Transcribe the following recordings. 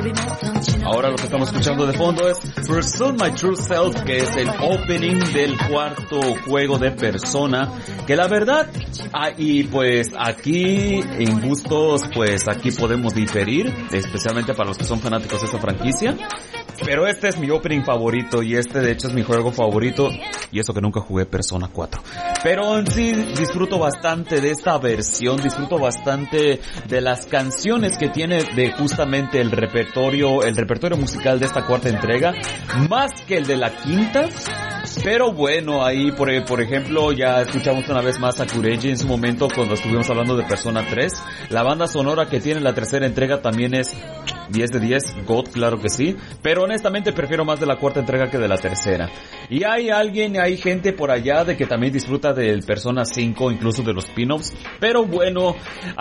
Ahora lo que estamos escuchando de fondo es Pursue My True Self, que es el opening del cuarto juego de Persona, que la verdad, y pues aquí en gustos, pues aquí podemos diferir, especialmente para los que son fanáticos de esta franquicia. Pero este es mi opening favorito y este de hecho es mi juego favorito, y eso que nunca jugué Persona 4. Pero en sí disfruto bastante de esta versión, disfruto bastante de las canciones que tiene de justamente el repertorio musical de esta cuarta entrega, más que el de la quinta. Pero bueno, ahí por ejemplo ya escuchamos una vez más a Kureiji en su momento cuando estuvimos hablando de Persona 3. La banda sonora que tiene la tercera entrega también es 10 de 10, God, claro que sí, pero honestamente prefiero más de la cuarta entrega que de la tercera. Y hay gente por allá de que también disfruta del Persona 5, incluso de los spin-offs, pero bueno,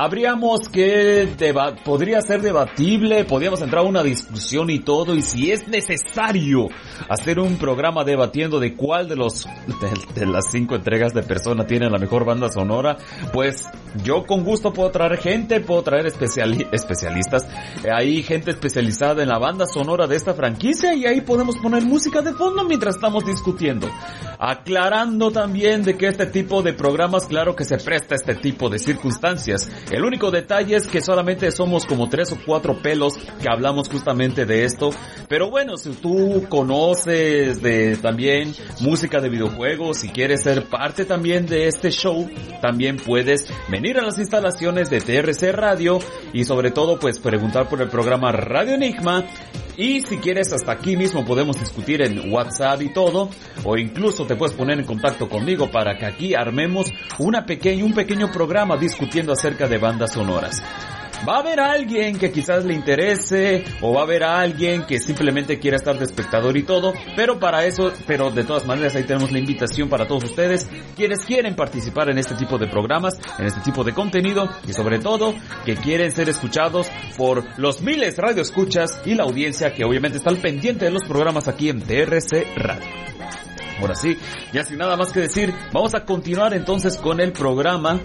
podría ser debatible, podríamos entrar a una discusión y todo, y si es necesario hacer un programa debatiendo de cuál de las 5 entregas de Persona tiene la mejor banda sonora, pues yo con gusto puedo traer especialistas, hay gente especializada en la banda sonora de esta franquicia, y ahí podemos poner música de fondo mientras estamos discutiendo, aclarando también de que este tipo de programas, claro que se presta a este tipo de circunstancias. El único detalle es que solamente somos como 3 o 4 pelos que hablamos justamente de esto, pero bueno, si tú conoces de también música de videojuegos, si quieres ser parte también de este show, también puedes venir a las instalaciones de TRC Radio y sobre todo pues preguntar por el programa Radio Enigma. Y si quieres, hasta aquí mismo podemos discutir en WhatsApp y todo, o incluso te puedes poner en contacto conmigo para que aquí armemos un pequeño programa discutiendo acerca de bandas sonoras. Va a haber alguien que quizás le interese, o va a haber alguien que simplemente quiera estar de espectador y todo, pero de todas maneras ahí tenemos la invitación para todos ustedes, quienes quieren participar en este tipo de programas, en este tipo de contenido, y sobre todo, que quieren ser escuchados por los miles de radioescuchas y la audiencia que obviamente está al pendiente de los programas aquí en TRC Radio. Ahora sí, ya sin nada más que decir, vamos a continuar entonces con el programa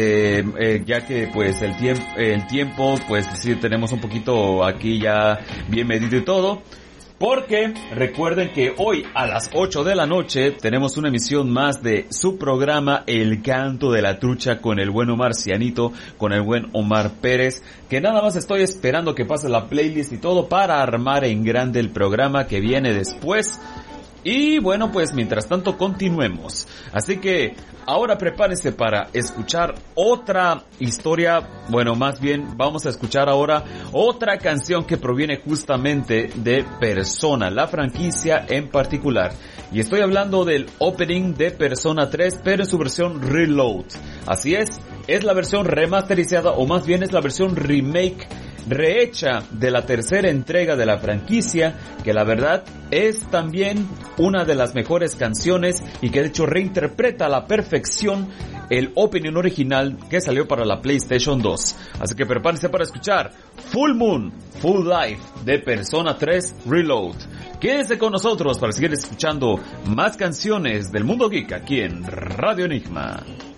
ya que pues el tiempo pues sí tenemos un poquito aquí ya bien medido y todo. Porque recuerden que hoy a las 8 de la noche tenemos una emisión más de su programa El Canto de la Trucha con el buen Omar Cianito, con el buen Omar Pérez, que nada más estoy esperando que pase la playlist y todo para armar en grande el programa que viene después. Y bueno, pues mientras tanto continuemos. Así que ahora prepárense para escuchar otra historia. Bueno, más bien vamos a escuchar ahora otra canción que proviene justamente de Persona, la franquicia en particular. Y estoy hablando del opening de Persona 3, pero en su versión Reload. Así es la versión remasterizada, o más bien es la versión remake rehecha de la tercera entrega de la franquicia, que la verdad es también una de las mejores canciones y que de hecho reinterpreta a la perfección el opening original que salió para la PlayStation 2. Así que prepárense para escuchar Full Moon, Full Life de Persona 3 Reload. Quédense con nosotros para seguir escuchando más canciones del mundo geek aquí en Radio Enigma.